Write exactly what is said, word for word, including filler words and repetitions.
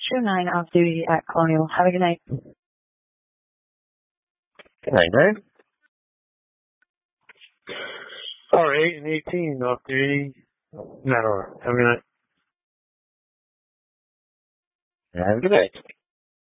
True nine off duty at Colonial. Have a good night. Good night, Dave. R eight and eighteen off duty. Not R. Have a good night. Have a good night.